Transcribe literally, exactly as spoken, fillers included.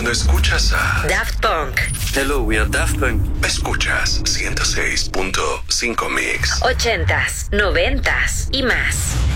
Cuando escuchas a Daft Punk. Hello, we are Daft Punk. Escuchas ciento seis punto cinco Mix. Ochentas, noventas y más.